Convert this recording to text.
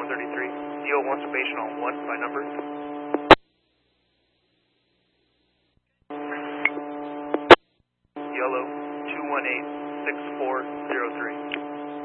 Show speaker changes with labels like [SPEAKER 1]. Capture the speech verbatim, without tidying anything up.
[SPEAKER 1] one thirty-three. D O wants information on one by number. Yellow two one eight six four zero three.